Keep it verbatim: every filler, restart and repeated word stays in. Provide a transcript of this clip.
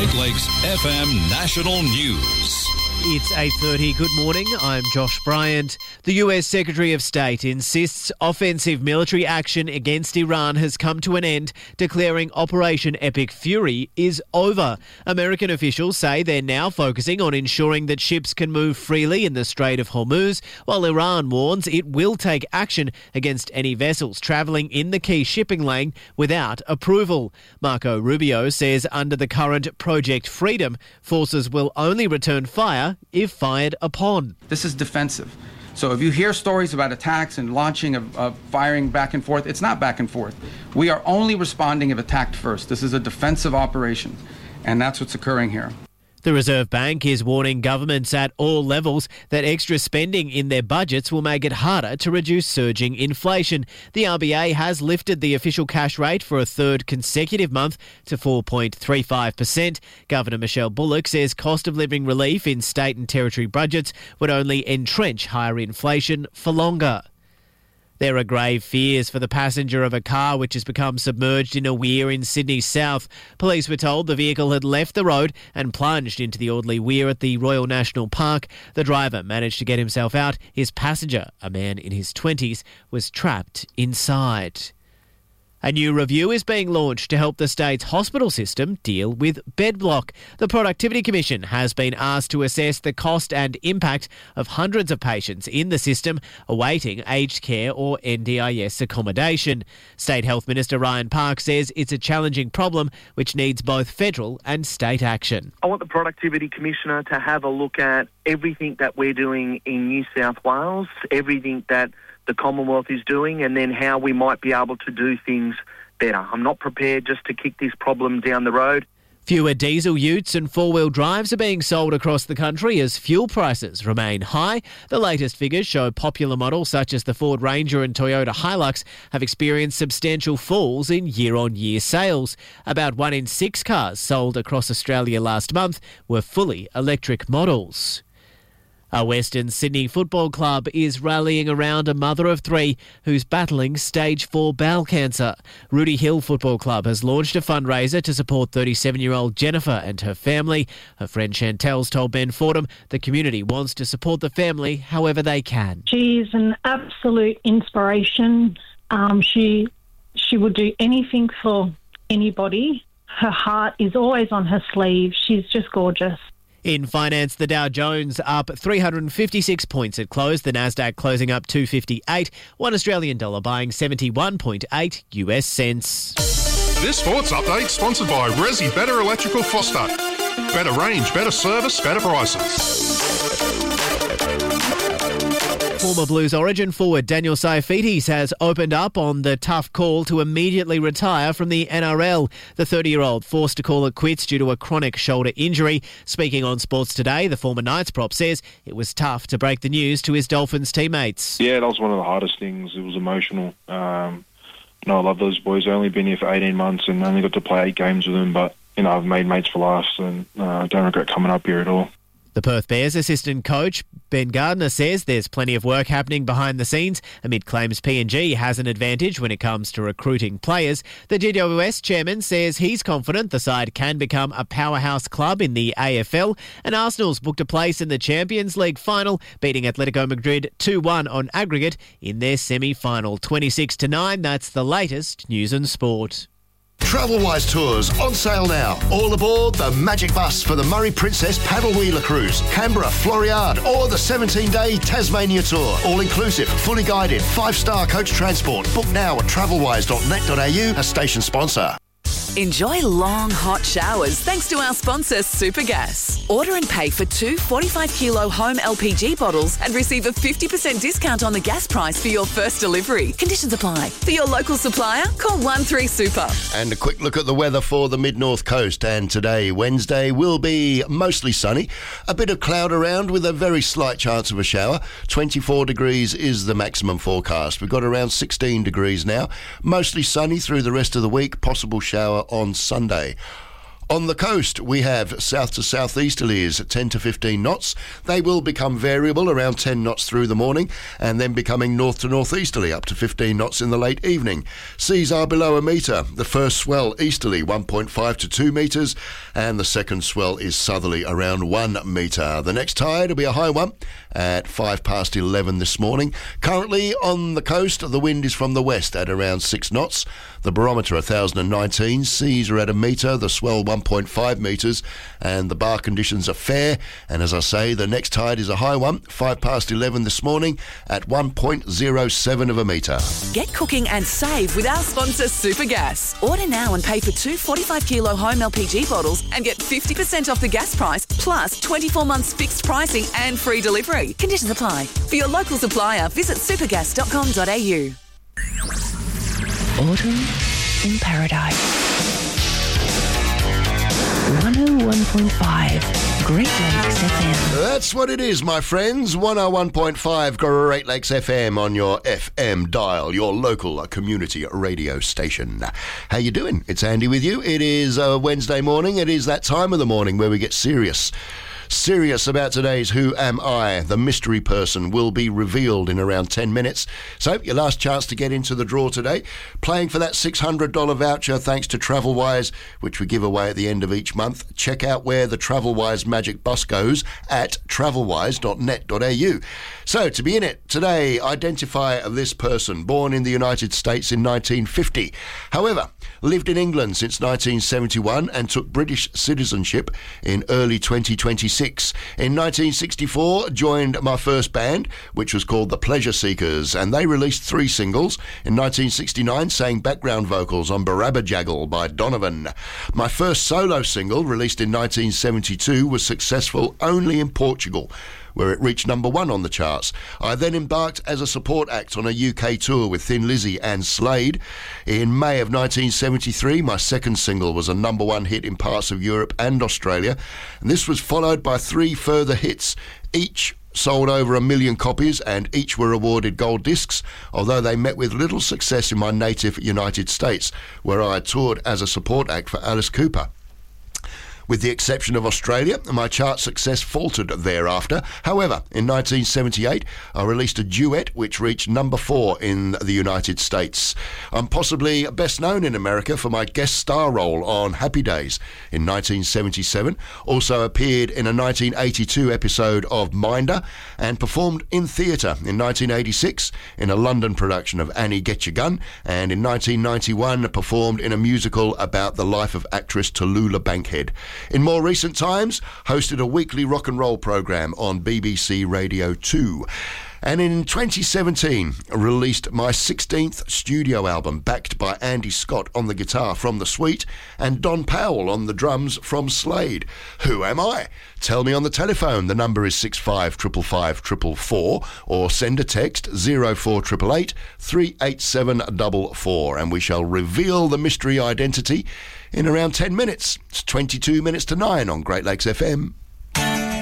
North Lakes F M National News. It's eight thirty. Good morning. I'm Josh Bryant. The U S Secretary of State insists offensive military action against Iran has come to an end, declaring Operation Epic Fury is over. American officials say they're now focusing on ensuring that ships can move freely in the Strait of Hormuz, while Iran warns it will take action against any vessels travelling in the key shipping lane without approval. Marco Rubio says under the current Project Freedom, forces will only return fire if fired upon. This is defensive. So if you hear stories about attacks and launching of, of firing back and forth, it's not back and forth. We are only responding if attacked first. This is a defensive operation, and that's what's occurring here. The Reserve Bank is warning governments at all levels that extra spending in their budgets will make it harder to reduce surging inflation. The R B A has lifted the official cash rate for a third consecutive month to four point three five percent. Governor Michelle Bullock says cost of living relief in state and territory budgets would only entrench higher inflation for longer. There are grave fears for the passenger of a car which has become submerged in a weir in Sydney's south. Police were told the vehicle had left the road and plunged into the Audley Weir at the Royal National Park. The driver managed to get himself out. His passenger, a man in his twenties, was trapped inside. A new review is being launched to help the state's hospital system deal with bed block. The Productivity Commission has been asked to assess the cost and impact of hundreds of patients in the system awaiting aged care or N D I S accommodation. State Health Minister Ryan Park says it's a challenging problem which needs both federal and state action. I want the Productivity Commissioner to have a look at everything that we're doing in New South Wales, everything that the Commonwealth is doing, and then how we might be able to do things better. I'm not prepared just to kick this problem down the road. Fewer diesel utes and four-wheel drives are being sold across the country as fuel prices remain high. The latest figures show popular models such as the Ford Ranger and Toyota Hilux have experienced substantial falls in year-on-year sales. About one in six cars sold across Australia last month were fully electric models. A Western Sydney football club is rallying around a mother of three who's battling stage four bowel cancer. Rooty Hill Football Club has launched a fundraiser to support thirty-seven-year-old Jennifer and her family. Her friend Chantel's told Ben Fordham the community wants to support the family however they can. She's an absolute inspiration. Um, she she would do anything for anybody. Her heart is always on her sleeve. She's just gorgeous. In finance, the Dow Jones up three hundred fifty-six points at close. The Nasdaq closing up two fifty-eight. One Australian dollar buying seventy-one point eight U S cents. This sports update sponsored by Resi Better Electrical Foster. Better range, better service, better prices. Former Blues Origin forward Daniel Saifitis has opened up on the tough call to immediately retire from the N R L. The thirty-year-old forced to call it quits due to a chronic shoulder injury. Speaking on Sports Today, the former Knights prop says it was tough to break the news to his Dolphins teammates. Yeah, that was one of the hardest things. It was emotional. Um, you know, I love those boys. I've only been here for eighteen months and only got to play eight games with them, but you know, I've made mates for life, and I uh, don't regret coming up here at all. The Perth Bears assistant coach Ben Gardner says there's plenty of work happening behind the scenes amid claims P and G has an advantage when it comes to recruiting players. The G W S chairman says he's confident the side can become a powerhouse club in the A F L, and Arsenal's booked a place in the Champions League final, beating Atletico Madrid two one on aggregate in their semi-final. twenty-six to nine, that's the latest news and sport. Travelwise Tours on sale now. All aboard the Magic Bus for the Murray Princess Paddle Wheeler Cruise, Canberra, Floriade, or the seventeen-day Tasmania Tour. All inclusive, fully guided, five-star coach transport. Book now at travelwise dot net dot a u, a station sponsor. Enjoy long, hot showers thanks to our sponsor, Supergas. Order and pay for two forty-five kilo home L P G bottles and receive a fifty percent discount on the gas price for your first delivery. Conditions apply. For your local supplier, call one three super. And a quick look at the weather for the mid-north coast. And today, Wednesday, will be mostly sunny. A bit of cloud around with a very slight chance of a shower. twenty-four degrees is the maximum forecast. We've got around sixteen degrees now. Mostly sunny through the rest of the week. Possible shower on Sunday. On the coast, we have south to southeasterlies at ten to fifteen knots. They will become variable around ten knots through the morning and then becoming north to northeasterly up to fifteen knots in the late evening. Seas are below a metre. The first swell easterly one point five to two metres and the second swell is southerly around one metre. The next tide will be a high one at five past eleven this morning. Currently on the coast, the wind is from the west at around six knots. The barometer one thousand nineteen, seas are at a metre, the swell one point five metres, and the bar conditions are fair. And as I say, the next tide is a high one, five past eleven this morning at one point oh seven of a metre. Get cooking and save with our sponsor Supergas. Order now and pay for two forty-five kilo home L P G bottles and get fifty percent off the gas price plus twenty-four months fixed pricing and free delivery. Conditions apply. For your local supplier, visit supergas dot com dot a u. Autumn in Paradise. one oh one point five Great Lakes F M. That's what it is, my friends. one oh one point five Great Lakes F M on your F M dial, your local community radio station. How you doing? It's Andy with you. It is a Wednesday morning. It is that time of the morning where we get serious. Serious about today's Who Am I? The mystery person will be revealed in around ten minutes. So, your last chance to get into the draw today. Playing for that six hundred dollars voucher thanks to TravelWise, which we give away at the end of each month. Check out where the TravelWise Magic Bus goes at travelwise dot net dot a u. So, to be in it today, identify this person, born in the United States in nineteen fifty. However, lived in England since nineteen seventy-one and took British citizenship in early twenty twenty-six. In nineteen sixty-four, joined my first band, which was called the Pleasure Seekers, and they released three singles. In nineteen sixty-nine, sang background vocals on Barabba Jaggle by Donovan. My first solo single, released in nineteen seventy-two, was successful only in Portugal, where it reached number one on the charts. I then embarked as a support act on a U K tour with Thin Lizzy and Slade. In May of nineteen seventy-three, my second single was a number one hit in parts of Europe and Australia. And this was followed by three further hits, each sold over a million copies and each were awarded gold discs, although they met with little success in my native United States, where I toured as a support act for Alice Cooper. With the exception of Australia, my chart success faltered thereafter. However, in nineteen seventy-eight, I released a duet which reached number four in the United States. I'm possibly best known in America for my guest star role on Happy Days in nineteen seventy-seven, also appeared in a nineteen eighty-two episode of Minder, and performed in theatre in nineteen eighty-six in a London production of Annie Get Your Gun, and in nineteen ninety-one performed in a musical about the life of actress Tallulah Bankhead. In more recent times, hosted a weekly rock and roll programme on B B C Radio two. And in twenty seventeen, released my sixteenth studio album, backed by Andy Scott on the guitar from The Sweet and Don Powell on the drums from Slade. Who am I? Tell me on the telephone. The number is six five five five five four four, or send a text zero four eight eight eight, three eight seven four four, and we shall reveal the mystery identity in around ten minutes. It's twenty-two minutes to nine on Great Lakes F M.